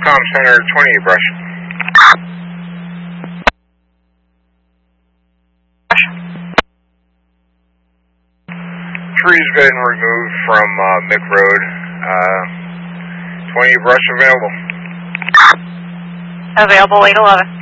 Comm Center, 20 brush. Trees been removed from Mick Road. 20 brush available. Available 811.